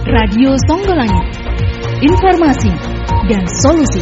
Radio Songgolangit, informasi dan solusi.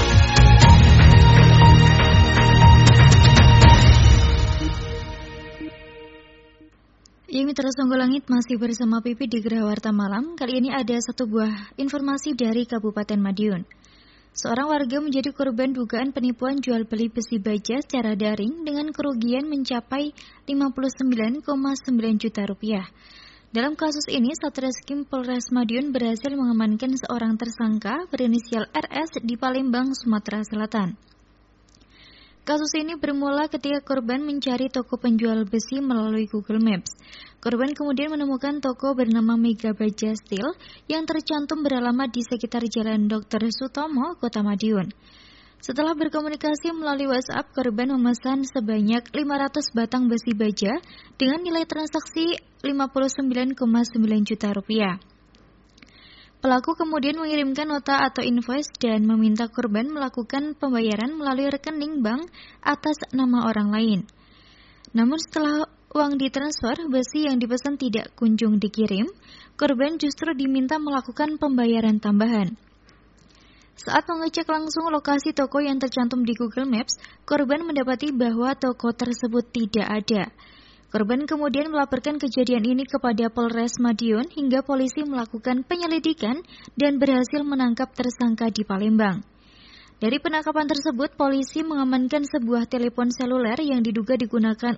Ya, Mitra Songgolangit masih bersama Pipi di Gerah Warta Malam. Kali ini ada satu buah informasi dari Kabupaten Madiun. Seorang warga menjadi korban dugaan penipuan jual beli besi baja secara daring dengan kerugian mencapai 59,9 juta rupiah. Dalam kasus ini, Satreskrim Polres Madiun berhasil mengamankan seorang tersangka berinisial RS di Palembang, Sumatera Selatan. Kasus ini bermula ketika korban mencari toko penjual besi melalui Google Maps. Korban kemudian menemukan toko bernama Mega Baja Steel yang tercantum beralamat di sekitar Jalan Dr. Sutomo, Kota Madiun. Setelah berkomunikasi melalui WhatsApp, korban memesan sebanyak 500 batang besi baja dengan nilai transaksi 59,9 juta rupiah. Pelaku kemudian mengirimkan nota atau invoice dan meminta korban melakukan pembayaran melalui rekening bank atas nama orang lain. Namun setelah uang ditransfer, besi yang dipesan tidak kunjung dikirim, korban justru diminta melakukan pembayaran tambahan. Saat mengecek langsung lokasi toko yang tercantum di Google Maps, korban mendapati bahwa toko tersebut tidak ada. Korban kemudian melaporkan kejadian ini kepada Polres Madiun hingga polisi melakukan penyelidikan dan berhasil menangkap tersangka di Palembang. Dari penangkapan tersebut, polisi mengamankan sebuah telepon seluler yang diduga digunakan